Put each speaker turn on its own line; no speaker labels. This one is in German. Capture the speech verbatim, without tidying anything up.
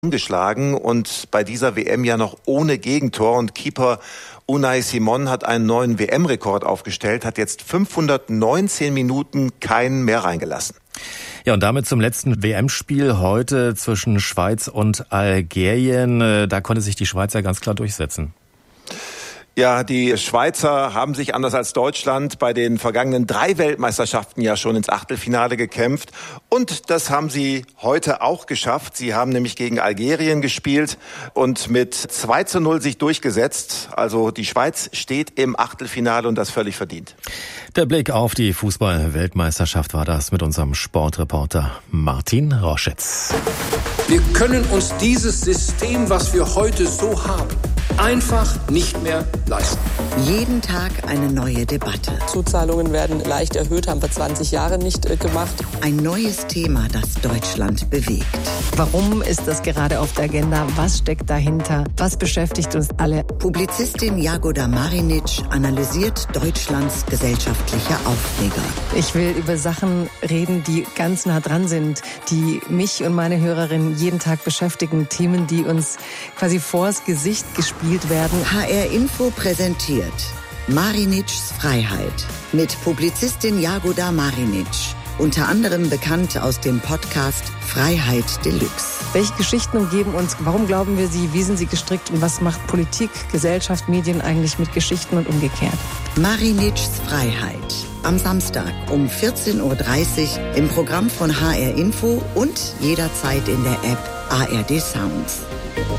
ungeschlagen und bei dieser W M ja noch ohne Gegentor. Und Keeper Unai Simon hat einen neuen W M-Rekord aufgestellt, hat jetzt fünfhundertneunzehn Minuten keinen mehr reingelassen.
Ja, und damit zum letzten W M-Spiel heute zwischen Schweiz und Algerien. Da konnte sich die Schweiz ja ganz klar durchsetzen.
Ja, die Schweizer haben sich anders als Deutschland bei den vergangenen drei Weltmeisterschaften ja schon ins Achtelfinale gekämpft. Und das haben sie heute auch geschafft. Sie haben nämlich gegen Algerien gespielt und mit zwei zu null sich durchgesetzt. Also die Schweiz steht im Achtelfinale und das völlig verdient.
Der Blick auf die Fußball-Weltmeisterschaft war das mit unserem Sportreporter Martin Roschitz.
Wir können uns dieses System, was wir heute so haben, einfach nicht mehr leisten.
Jeden Tag eine neue Debatte.
Zuzahlungen werden leicht erhöht, haben wir zwanzig Jahre nicht äh, gemacht.
Ein neues Thema, das Deutschland bewegt.
Warum ist das gerade auf der Agenda? Was steckt dahinter? Was beschäftigt uns alle?
Publizistin Jagoda Marinic analysiert Deutschlands gesellschaftliche Aufreger.
Ich will über Sachen reden, die ganz nah dran sind, die mich und meine Hörerinnen jeden Tag beschäftigen. Themen, die uns quasi vors Gesicht gespielt werden.
H R Info präsentiert Marinics Freiheit mit Publizistin Jagoda Marinic, unter anderem bekannt aus dem Podcast Freiheit Deluxe.
Welche Geschichten umgeben uns? Warum glauben wir sie? Wie sind sie gestrickt? Und was macht Politik, Gesellschaft, Medien eigentlich mit Geschichten und umgekehrt?
Marinics Freiheit. Am Samstag um vierzehn Uhr dreißig im Programm von H R Info und jederzeit in der App A R D Sounds.